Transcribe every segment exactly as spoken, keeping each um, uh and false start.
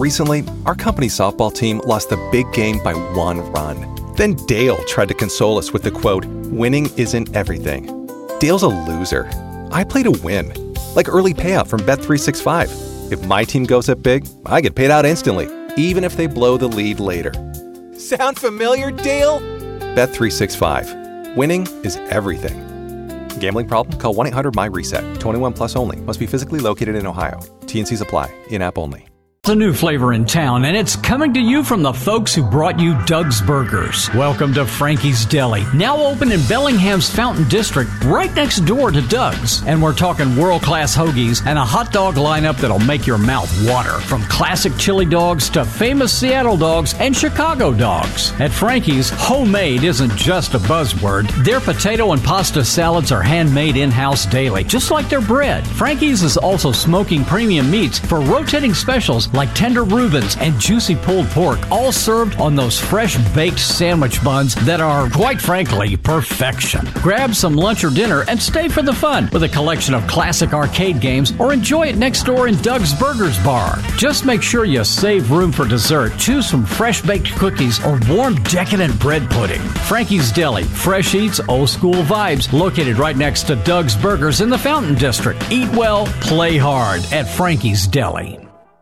recently, our company softball team lost the big game by one run. Then Dale tried to console us with the quote, "Winning isn't everything." Dale's a loser. I play to win. Like early payout from Bet three sixty-five. If my team goes up big, I get paid out instantly, even if they blow the lead later. Sound familiar, Dale? Bet three sixty-five. Winning is everything. Gambling problem? Call one eight hundred M Y reset. twenty-one plus only. Must be physically located in Ohio. T N Cs apply. In-app only. A new flavor in town, and it's coming to you from the folks who brought you Doug's Burgers. Welcome to Frankie's Deli, now open in Bellingham's Fountain District, right next door to Doug's. And we're talking world-class hoagies and a hot dog lineup that'll make your mouth water. From classic chili dogs to famous Seattle dogs and Chicago dogs. At Frankie's, homemade isn't just a buzzword. Their potato and pasta salads are handmade in-house daily, just like their bread. Frankie's is also smoking premium meats for rotating specials like tender Reubens and juicy pulled pork, all served on those fresh baked sandwich buns that are, quite frankly, perfection. Grab some lunch or dinner and stay for the fun with a collection of classic arcade games, or enjoy it next door in Doug's Burgers Bar. Just make sure you save room for dessert. Choose from fresh baked cookies or warm decadent bread pudding. Frankie's Deli, fresh eats, old school vibes, located right next to Doug's Burgers in the Fountain District. Eat well, play hard at Frankie's Deli.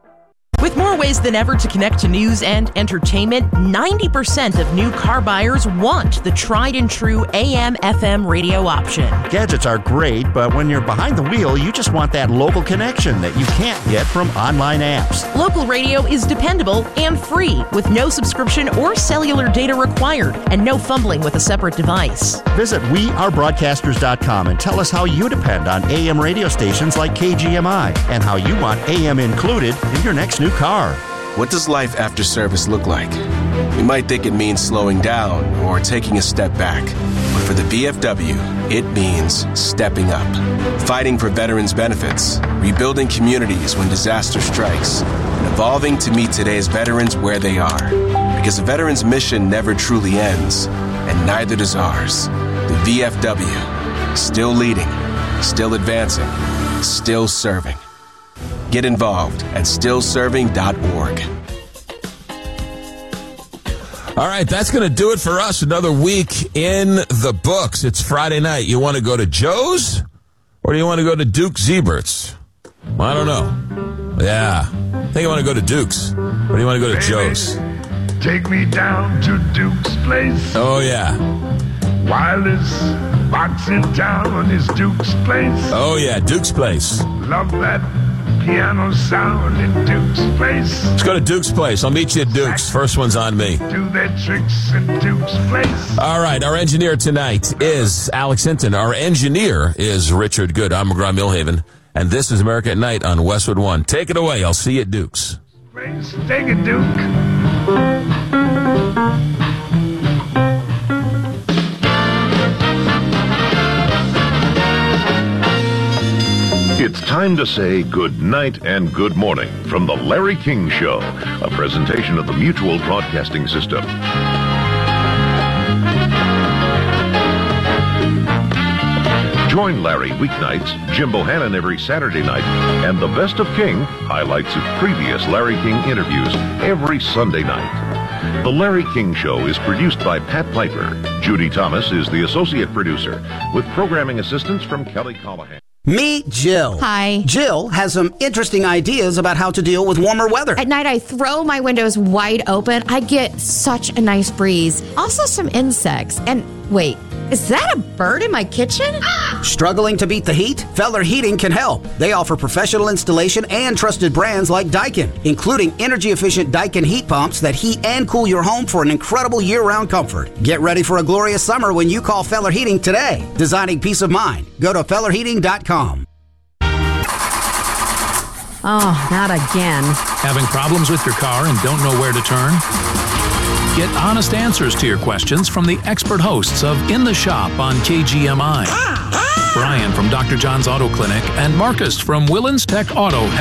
With more ways than ever to connect to news and entertainment, ninety percent of new car buyers want the tried and true A M F M radio option. Gadgets are great, but when you're behind the wheel, you just want that local connection that you can't get from online apps. Local radio is dependable and free, with no subscription or cellular data required, and no fumbling with a separate device. Visit we are broadcasters dot com and tell us how you depend on A M radio stations like K G M I, and how you want A M included in your next new car. What does life after service look like? We might think it means slowing down or taking a step back. But for the V F W, it means stepping up. Fighting for veterans' benefits, rebuilding communities when disaster strikes, and evolving to meet today's veterans where they are. Because a veteran's mission never truly ends, and neither does ours. The V F W, still leading, still advancing, still serving. Get involved at still serving dot org. All right, that's going to do it for us. Another week in the books. It's Friday night. You want to go to Joe's or do you want to go to Duke Zebert's? Well, I don't know. Yeah, I think I want to go to Duke's. Or do you want to go to Baby, Joe's? Take me down to Duke's place. Oh, yeah. Wildest box in town is Duke's place. Oh, yeah, Duke's Place. Love that piano sound in Duke's place. Let's go to Duke's Place. I'll meet you at Duke's. First one's on me. Do their tricks in Duke's place. All right, our engineer tonight is Alex Hinton. Our engineer is Richard Good. I'm McGraw Millhaven, and this is America at Night on Westwood One. Take it away. I'll see you at Duke's. Place. Take it, Duke. It's time to say good night and good morning from The Larry King Show, a presentation of the Mutual Broadcasting System. Join Larry weeknights, Jim Bohannon every Saturday night, and the Best of King, highlights of previous Larry King interviews, every Sunday night. The Larry King Show is produced by Pat Piper. Judy Thomas is the associate producer, with programming assistance from Kelly Callahan. Meet Jill. Hi. Jill has some interesting ideas about how to deal with warmer weather. At night, I throw my windows wide open. I get such a nice breeze. Also, some insects. And wait, is that a bird in my kitchen? Struggling to beat the heat? Feller Heating can help. They offer professional installation and trusted brands like Daikin, including energy-efficient Daikin heat pumps that heat and cool your home for an incredible year-round comfort. Get ready for a glorious summer when you call Feller Heating today. Designing peace of mind. Go to feller heating dot com. Oh, not again. Having problems with your car and don't know where to turn? Get honest answers to your questions from the expert hosts of In the Shop on K G M I. Brian from Doctor John's Auto Clinic and Marcus from Willens Tech Auto